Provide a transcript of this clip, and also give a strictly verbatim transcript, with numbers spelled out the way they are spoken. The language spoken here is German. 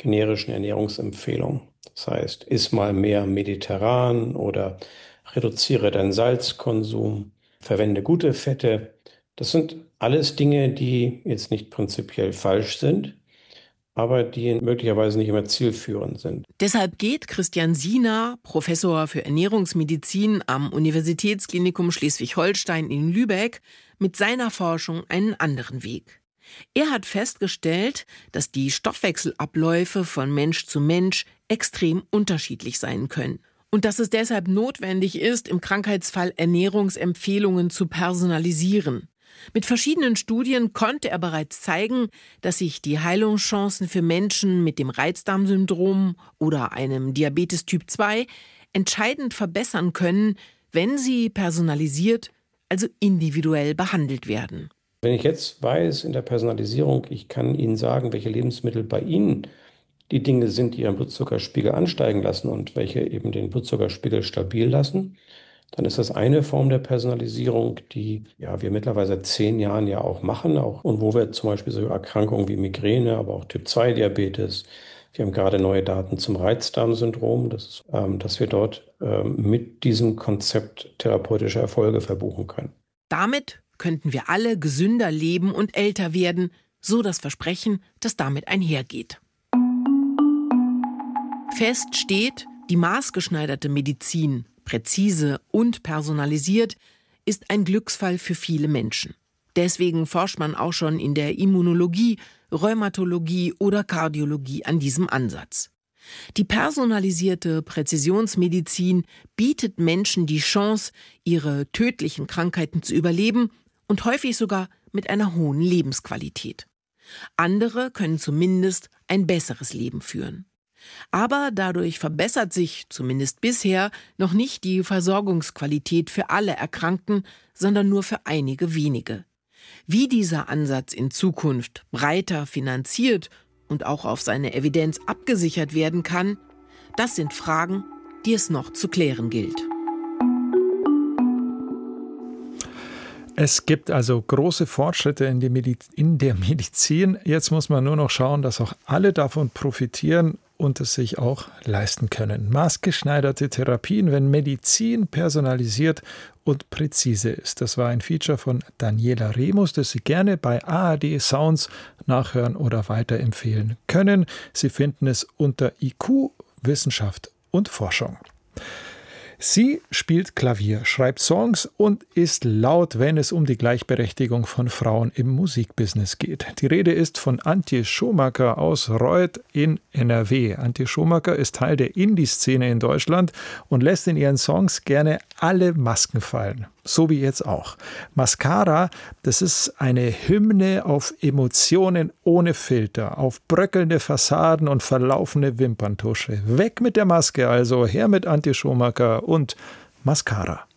generischen Ernährungsempfehlungen. Das heißt, iss mal mehr mediterran oder reduziere deinen Salzkonsum, verwende gute Fette. Das sind alles Dinge, die jetzt nicht prinzipiell falsch sind, aber die möglicherweise nicht immer zielführend sind. Deshalb geht Christian Siener, Professor für Ernährungsmedizin am Universitätsklinikum Schleswig-Holstein in Lübeck, mit seiner Forschung einen anderen Weg. Er hat festgestellt, dass die Stoffwechselabläufe von Mensch zu Mensch extrem unterschiedlich sein können. Und dass es deshalb notwendig ist, im Krankheitsfall Ernährungsempfehlungen zu personalisieren. Mit verschiedenen Studien konnte er bereits zeigen, dass sich die Heilungschancen für Menschen mit dem Reizdarmsyndrom oder einem Diabetes Typ zwei entscheidend verbessern können, wenn sie personalisiert, also individuell behandelt werden. Wenn ich jetzt weiß in der Personalisierung, ich kann Ihnen sagen, welche Lebensmittel bei Ihnen die Dinge sind, die Ihren Blutzuckerspiegel ansteigen lassen und welche eben den Blutzuckerspiegel stabil lassen, dann ist das eine Form der Personalisierung, die ja, wir mittlerweile seit zehn Jahren ja auch machen, auch, und wo wir zum Beispiel so Erkrankungen wie Migräne, aber auch Typ zwei Diabetes, wir haben gerade neue Daten zum Reizdarmsyndrom, das ist, ähm, dass wir dort ähm, mit diesem Konzept therapeutische Erfolge verbuchen können. Damit könnten wir alle gesünder leben und älter werden, so das Versprechen, das damit einhergeht. Fest steht, die maßgeschneiderte Medizin, präzise und personalisiert, ist ein Glücksfall für viele Menschen. Deswegen forscht man auch schon in der Immunologie, Rheumatologie oder Kardiologie an diesem Ansatz. Die personalisierte Präzisionsmedizin bietet Menschen die Chance, ihre tödlichen Krankheiten zu überleben und häufig sogar mit einer hohen Lebensqualität. Andere können zumindest ein besseres Leben führen. Aber dadurch verbessert sich, zumindest bisher, noch nicht die Versorgungsqualität für alle Erkrankten, sondern nur für einige wenige. Wie dieser Ansatz in Zukunft breiter finanziert und auch auf seine Evidenz abgesichert werden kann, das sind Fragen, die es noch zu klären gilt. Es gibt also große Fortschritte in, die Mediz- in der Medizin. Jetzt muss man nur noch schauen, dass auch alle davon profitieren und es sich auch leisten können. Maßgeschneiderte Therapien, wenn Medizin personalisiert und präzise ist. Das war ein Feature von Daniela Remus, das Sie gerne bei A R D Sounds nachhören oder weiterempfehlen können. Sie finden es unter I Q, Wissenschaft und Forschung. Sie spielt Klavier, schreibt Songs und ist laut, wenn es um die Gleichberechtigung von Frauen im Musikbusiness geht. Die Rede ist von Antje Schumacher aus Reuth in N R W. Antje Schumacher ist Teil der Indie-Szene in Deutschland und lässt in ihren Songs gerne alle Masken fallen. So wie jetzt auch. Mascara, das ist eine Hymne auf Emotionen ohne Filter, auf bröckelnde Fassaden und verlaufene Wimperntusche. Weg mit der Maske also, her mit Antje Schumacher und Mascara.